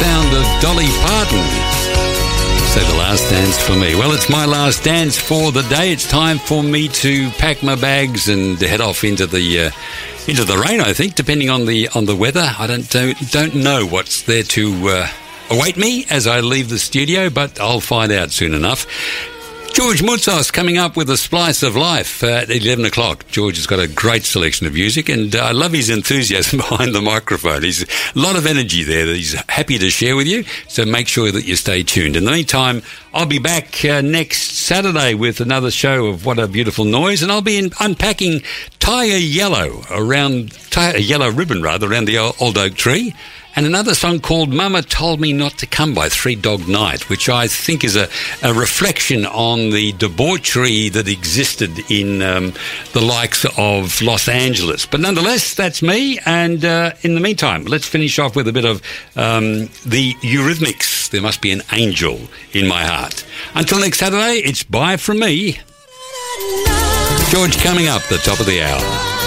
sound of Dolly Parton. So the last dance for me. Well, it's my last dance for the day. It's time for me to pack my bags and head off into the rain, I think, depending on the weather. I don't know what's there to await me as I leave the studio, but I'll find out soon enough. George Moutsos coming up with a splice of life at 11 o'clock. George has got a great selection of music, and I love his enthusiasm behind the microphone. He's a lot of energy there that he's happy to share with you, so make sure that you stay tuned. In the meantime, I'll be back next Saturday with another show of What a Beautiful Noise, and I'll be unpacking Tie a Yellow ribbon around the old oak tree. And another song called Mama Told Me Not to Come by Three Dog Night, which I think is a reflection on the debauchery that existed in the likes of Los Angeles. But nonetheless, that's me. And in the meantime, let's finish off with a bit of the Eurythmics. There Must Be an Angel in My Heart. Until next Saturday, it's bye from me. George coming up the top of the hour.